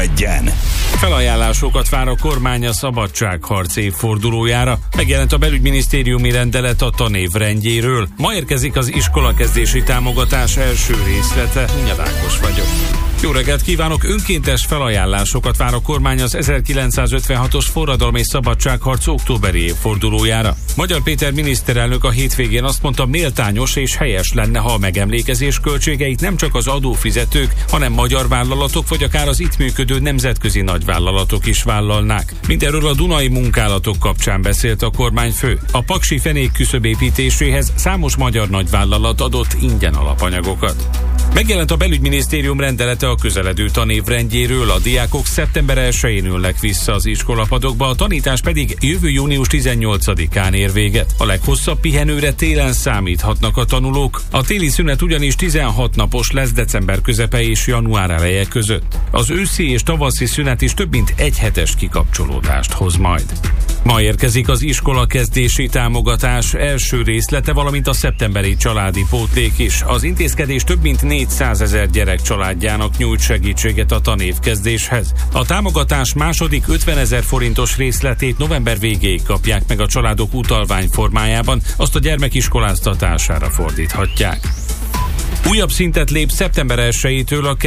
Egyen. Felajánlásokat vár a kormány a szabadságharc évfordulójára. Megjelent a belügyminisztériumi rendelet a tanévrendjéről. Ma érkezik az iskolakezdési támogatás első részlete. Ákos vagyok. Jó reggelt kívánok! Önkéntes felajánlásokat vár a kormány az 1956-os forradalmi és szabadságharc októberi évfordulójára. Magyar Péter miniszterelnök a hétvégén azt mondta, méltányos és helyes lenne, ha a megemlékezés költségeit nem csak az adófizetők, hanem magyar vállalatok vagy akár az itt működő nemzetközi nagyvállalatok is vállalnák. Mindenről a Dunai munkálatok kapcsán beszélt a kormányfő. A paksi fenék küszöbépítéséhez számos magyar nagyvállalat adott ingyen alapanyagokat. Megjelent a belügyminisztérium rendelete a közeledő tanévrendjéről, a diákok szeptember 1-én ülnek vissza az iskolapadokba, a tanítás pedig jövő június 18-án ér véget. A leghosszabb pihenőre télen számíthatnak a tanulók, a téli szünet ugyanis 16 napos lesz december közepe és január eleje között. Az őszi és tavaszi szünet is több mint egy hetes kikapcsolódást hoz majd. Ma érkezik az iskolakezdési támogatás első részlete, valamint a szeptemberi családi pótlék is. Az intézkedés több mint 400 000 gyerek családjának nyújt segítséget a tanévkezdéshez. A támogatás második 50 000 forintos részletét november végéig kapják meg a családok utalvány formájában, azt a gyermek iskoláztatására fordíthatják. Újabb szintet lép szeptember 1-től a